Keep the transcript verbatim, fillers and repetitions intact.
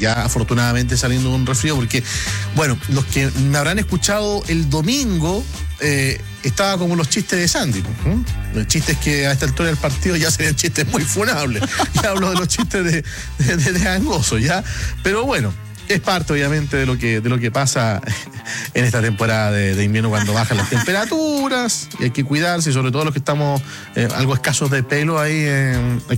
ya afortunadamente saliendo de un resfrío, porque, bueno, los que me habrán escuchado el domingo, eh, estaba como los chistes de Sandy, ¿eh? Los chistes que a esta altura del partido ya serían chistes muy funables. Ya hablo de los chistes de, de, de, de Angoso, ¿ya? Pero bueno, es parte obviamente de lo que, de lo que pasa en esta temporada de, de invierno cuando bajan las temperaturas, y hay que cuidarse, y sobre todo los que estamos eh, algo escasos de pelo ahí, eh, hay